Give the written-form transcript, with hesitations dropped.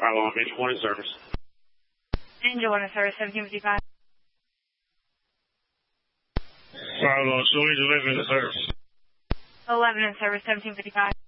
Bravo, Angel 1 in service. Angel 1 in service, 1755. Bravo, show Angel 11 in service. 11 in service, 1755.